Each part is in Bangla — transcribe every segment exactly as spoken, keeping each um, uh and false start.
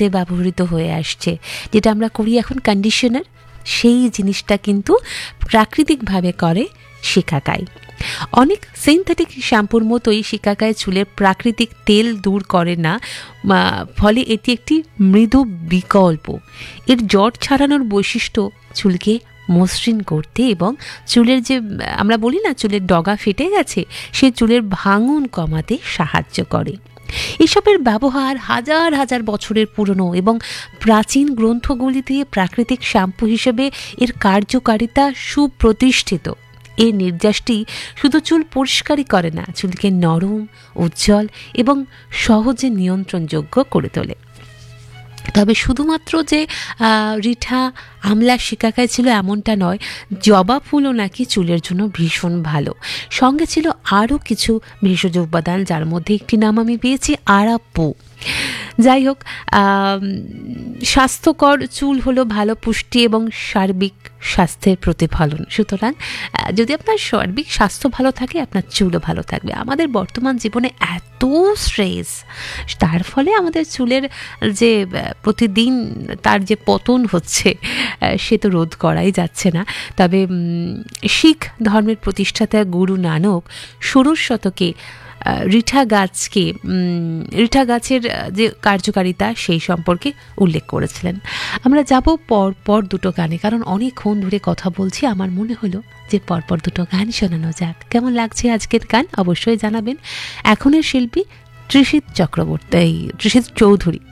করতে ব্যবহৃত হয়ে আসছে, যেটা আমরা করি এখন কন্ডিশনার, সেই জিনিসটা কিন্তু প্রাকৃতিকভাবে করে শিকাকাই। অনেক সিনথেটিক শ্যাম্পুর মতোই শিকাকাই চুলের প্রাকৃতিক তেল দূর করে না, ফলে এটি একটি মৃদু বিকল্প। এর জট ছাড়ানোর বৈশিষ্ট্য চুলকে মসৃণ করতে এবং চুলের যে আমরা বলি না চুলের ডগা ফেটে গেছে, সে চুলের ভাঙন কমাতে সাহায্য করে। এসবের ব্যবহার হাজার হাজার বছরের পুরনো এবং প্রাচীন গ্রন্থগুলিতে প্রাকৃতিক শ্যাম্পু হিসেবে এর কার্যকারিতা সুপ্রতিষ্ঠিত। এই নির্যাসটি শুধু চুল পরিষ্কারই করে না, চুলকে নরম, উজ্জ্বল এবং সহজে নিয়ন্ত্রণযোগ্য করে তোলে। তবে শুধুমাত্র যে রিঠা আমলা শিকাকাই ছিল এমনটা নয়, জবা ফুলও নাকি চুলের জন্য ভীষণ ভালো। সঙ্গে ছিল আরও কিছু ভেষজ উপাদান, যার মধ্যে একটি নাম আমি পেয়েছি আরাপ্পু। যাই হোক, স্বাস্থ্যকর চুল হলো ভালো পুষ্টি এবং সার্বিক স্বাস্থ্যের প্রতিফলন। সুতরাং যদি আপনার সার্বিক স্বাস্থ্য ভালো থাকে, আপনার চুলও ভালো থাকবে। আমাদের বর্তমান জীবনে এত স্ট্রেস, তার ফলে আমাদের চুলের যে প্রতিদিন তার যে পতন হচ্ছে, সে তো রোধ করাই যাচ্ছে না। তবে শিখ ধর্মের প্রতিষ্ঠাতা গুরু নানক ষোড়শ শতকে রিঠা গাছকে রিঠা গাছের যে কার্যকারিতা সেই সম্পর্কে উল্লেখ করেছিলেন। আমরা যাব পরপর দুটো গানে, কারণ অনেকক্ষণ ধরে কথা বলছি, আমার মনে হলো যে পরপর দুটো গান শোনানো যাক। কেমন লাগছে আজকের গান অবশ্যই জানাবেন। এখনের শিল্পী তৃষিত চক্রবর্তী, তৃষিত চৌধুরী।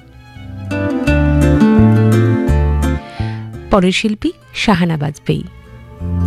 পরের শিল্পী শাহানা বাজপেয়ী।